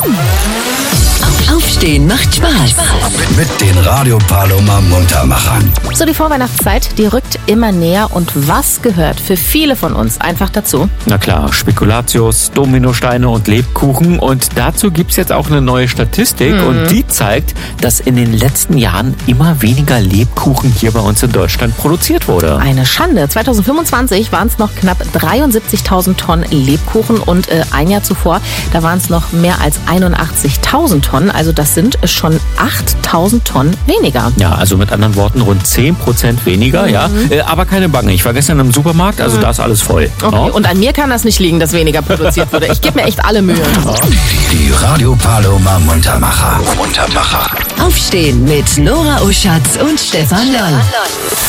Aufstehen macht Spaß. Mit den Radio Paloma Muntermachern. So, die Vorweihnachtszeit, die rückt immer näher. Und was gehört für viele von uns einfach dazu? Na klar, Spekulatius, Dominosteine und Lebkuchen. Und dazu gibt's jetzt auch eine neue Statistik. Und die zeigt, dass in den letzten Jahren immer weniger Lebkuchen hier bei uns in Deutschland produziert wurde. Eine Schande. 2025 waren es noch knapp 73.000 Tonnen Lebkuchen. Und ein Jahr zuvor, da waren es noch mehr als 81.000 Tonnen. Also das sind schon 8.000 Tonnen weniger. Ja, also mit anderen Worten rund 10% weniger, ja. Aber keine Bange, ich war gestern im Supermarkt, also da ist alles voll. Okay, Ja? und an mir kann das nicht liegen, dass weniger produziert wurde. Ich gebe mir echt alle Mühe. Die Radio Paloma Muntermacher. Aufstehen mit Nora Oschatz und Stefan Loll.